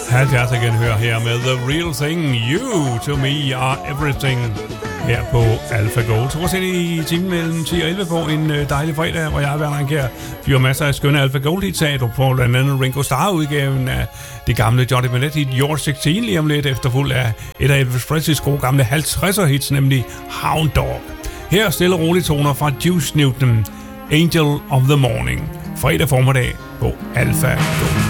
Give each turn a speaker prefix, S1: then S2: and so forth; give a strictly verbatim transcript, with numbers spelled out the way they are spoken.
S1: halvfjerds igen hører her med The Real Thing, You to Me Are Everything her på Alpha Gold. Så ind i timen mellem ti og elleve på en dejlig fredag, hvor jeg er Werner Kjær fyrer masser af skønne Alpha Gold hits af. Du får blandt andet Ringo Starr-udgaven af det gamle Johnny Bennett hit You're seksten lige om lidt, efterfulgt af et af Elvis Presleys gode gamle halvtredser hits, nemlig Hound Dog. Her stille og rolige toner fra Juice Newton, Angel of the Morning, fredag formiddag på Alpha Gold.